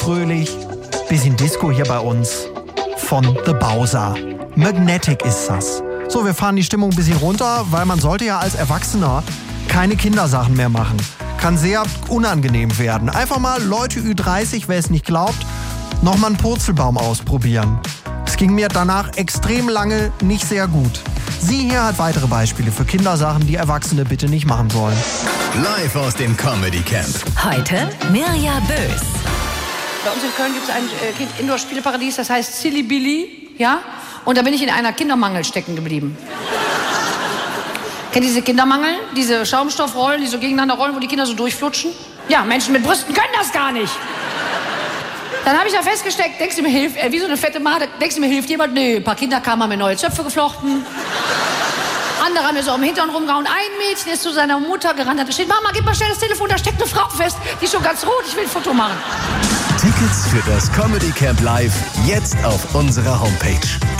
fröhlich, bisschen Disco hier bei uns von The Bowser. Magnetic ist das. So, wir fahren die Stimmung ein bisschen runter, weil man sollte ja als Erwachsener keine Kindersachen mehr machen. Kann sehr unangenehm werden. Einfach mal Leute Ü30, wer es nicht glaubt, nochmal einen Purzelbaum ausprobieren. Es ging mir danach extrem lange nicht sehr gut. Sie hier hat weitere Beispiele für Kindersachen, die Erwachsene bitte nicht machen sollen. Live aus dem Comedy Camp. Heute Mirja Bös. Bei uns in Köln gibt es ein Indoor-Spieleparadies, das heißt Silly Billy, ja? Und da bin ich in einer Kindermangel stecken geblieben. Kennt ihr diese Kindermangel? Diese Schaumstoffrollen, die so gegeneinander rollen, wo die Kinder so durchflutschen? Ja, Menschen mit Brüsten können das gar nicht. Dann habe ich da festgesteckt, denkst du mir hilft, wie so eine fette Made, denkst du mir hilft jemand? Nö, ein paar Kinder kamen, haben mir neue Zöpfe geflochten. Andere haben mir so am Hintern rumgehauen. Ein Mädchen ist zu seiner Mutter gerannt, hat geschrien, Mama, gib mal schnell das Telefon, da steckt eine Frau fest. Die ist schon ganz rot, ich will ein Foto machen. Tickets für das Comedy Camp Live jetzt auf unserer Homepage